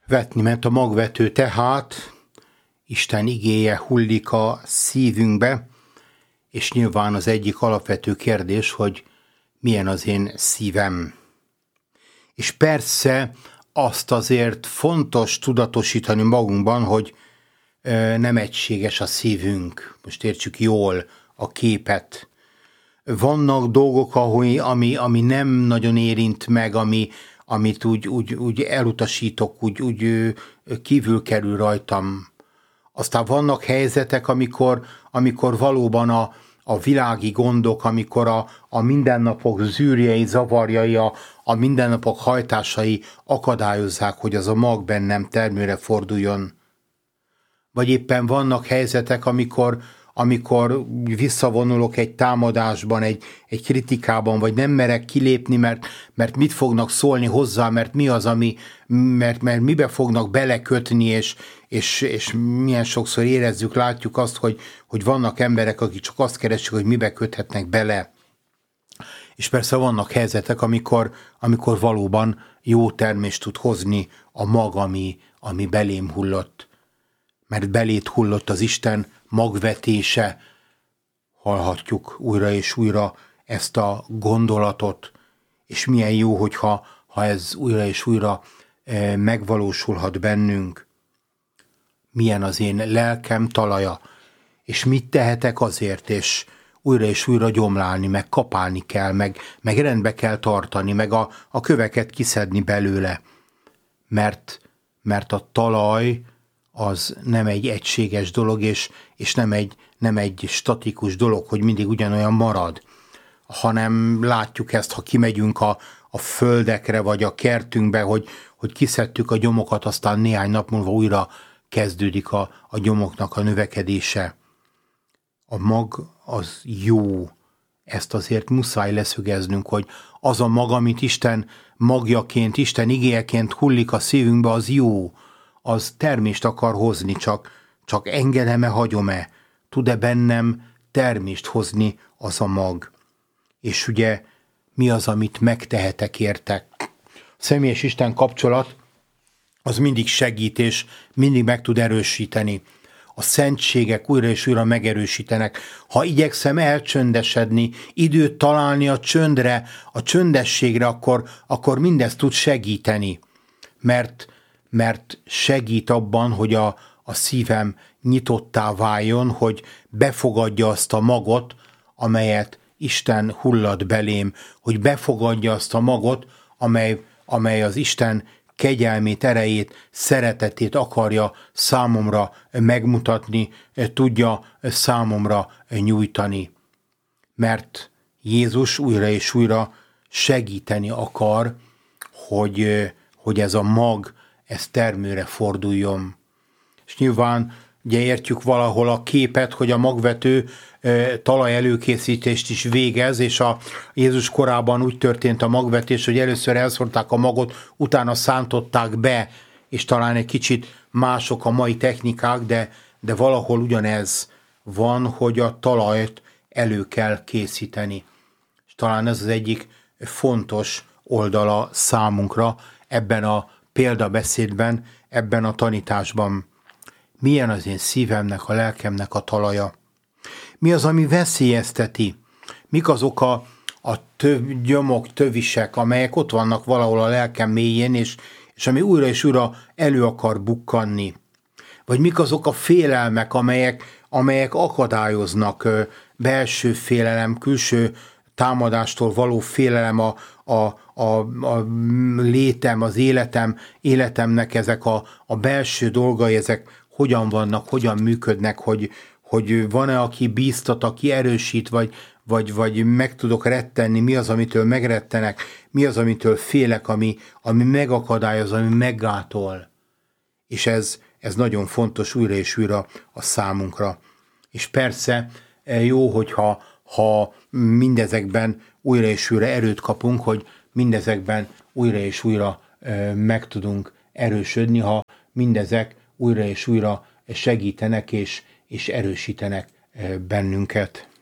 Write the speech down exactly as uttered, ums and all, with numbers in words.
Vetni ment a magvető tehát, Isten igéje hullik a szívünkbe, és nyilván az egyik alapvető kérdés, hogy milyen az én szívem. És persze azt azért fontos tudatosítani magunkban, hogy nem egységes a szívünk. Most értsük jól a képet. Vannak dolgok, ahogy, ami, ami nem nagyon érint meg, ami, amit úgy, úgy, úgy elutasítok, úgy, úgy kívül kerül rajtam. Aztán vannak helyzetek, amikor, amikor valóban a, a világi gondok, amikor a, a mindennapok zűrjei, zavarjai, a, a mindennapok hajtásai akadályozzák, hogy az a mag bennem termőre forduljon. Vagy éppen vannak helyzetek, amikor, amikor visszavonulok egy támadásban, egy, egy kritikában, vagy nem merek kilépni, mert, mert mit fognak szólni hozzá, mert mi az, ami, mert, mert mibe fognak belekötni, és, és, és milyen sokszor érezzük, látjuk azt, hogy, hogy vannak emberek, akik csak azt keresik, hogy mibe köthetnek bele. És persze vannak helyzetek, amikor, amikor valóban jó termést tud hozni a mag, ami, ami belém hullott. Mert belét hullott az Isten magvetése. Hallhatjuk újra és újra ezt a gondolatot, és milyen jó, hogyha ha ez újra és újra e, megvalósulhat bennünk. Milyen az én lelkem talaja, és mit tehetek azért, és újra és újra gyomlálni, meg kapálni kell, meg, meg rendbe kell tartani, meg a, a köveket kiszedni belőle. Mert, mert a talaj az nem egy egységes dolog, és, és nem, egy, nem egy statikus dolog, hogy mindig ugyanolyan marad, hanem látjuk ezt, ha kimegyünk a, a földekre, vagy a kertünkbe, hogy, hogy kiszedtük a gyomokat, aztán néhány nap múlva újra kezdődik a, a gyomoknak a növekedése. A mag az jó, ezt azért muszáj leszögeznünk, hogy az a mag, amit Isten magjaként, Isten igéjeként hullik a szívünkbe, az jó, az termést akar hozni, csak, csak engedem-e, hagyom-e, tud-e bennem termést hozni az a mag. És ugye mi az, amit megtehetek érte? A személyes Isten kapcsolat az mindig segít, és mindig meg tud erősíteni. A szentségek újra és újra megerősítenek. Ha igyekszem elcsöndesedni, időt találni a csöndre, a csöndességre, akkor, akkor mindezt tud segíteni. Mert mert segít abban, hogy a, a szívem nyitottá váljon, hogy befogadja azt a magot, amelyet Isten hullat belém, hogy befogadja azt a magot, amely, amely az Isten kegyelmét, erejét, szeretetét akarja számomra megmutatni, tudja számomra nyújtani. Mert Jézus újra és újra segíteni akar, hogy, hogy ez a mag, ez termőre forduljon. És nyilván ugye értjük valahol a képet, hogy a magvető e, talaj előkészítést is végez, és a Jézus korában úgy történt a magvetés, hogy először elszórták a magot, utána szántották be, és talán egy kicsit mások a mai technikák, de, de valahol ugyanez van, hogy a talajt elő kell készíteni. És talán ez az egyik fontos oldala számunkra ebben a példabeszédben, ebben a tanításban. Milyen az én szívemnek, a lelkemnek a talaja? Mi az, ami veszélyezteti? Mik azok a, a töv, gyomok, tövisek, amelyek ott vannak valahol a lelkem mélyén, és, és ami újra és újra elő akar bukkanni? Vagy mik azok a félelmek, amelyek, amelyek akadályoznak, belső félelem, külső támadástól való félelem, a, a, a, a létem, az életem, életemnek ezek a, a belső dolgai, ezek hogyan vannak, hogyan működnek, hogy, hogy van-e, aki bíztat, aki erősít, vagy, vagy, vagy meg tudok rettenni, mi az, amitől megrettenek, mi az, amitől félek, ami, ami megakadályoz, ami meggátol. És ez, ez nagyon fontos újra és újra a számunkra. És persze jó, hogyha ha mindezekben újra és újra erőt kapunk, hogy mindezekben újra és újra meg tudunk erősödni, ha mindezek újra és újra segítenek és, és erősítenek bennünket.